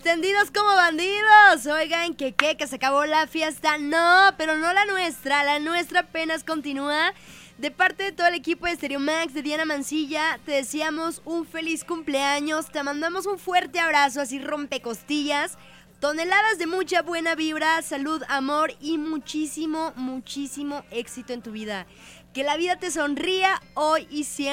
Tendidos como bandidos. Oigan, que se acabó la fiesta. No, pero no la nuestra. La nuestra apenas continúa. De parte de todo el equipo de Stereo Max, de Diana Mancilla, te deseamos un feliz cumpleaños. Te mandamos un fuerte abrazo, así rompecostillas. Toneladas de mucha buena vibra, salud, amor y muchísimo, muchísimo éxito en tu vida. Que la vida te sonría hoy y siempre.